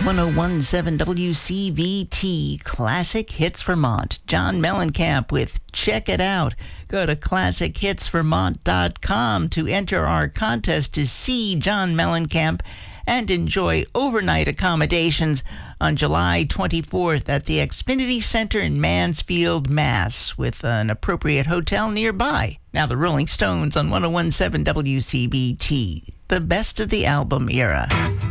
1017 WCVT Classic Hits Vermont. John Mellencamp with Check It Out. Go to ClassicHitsVermont.com to enter our contest to see John Mellencamp and enjoy overnight accommodations on July 24th at the Xfinity Center in Mansfield, Mass., with an appropriate hotel nearby. Now the Rolling Stones on 1017 WCVT, the best of the album era.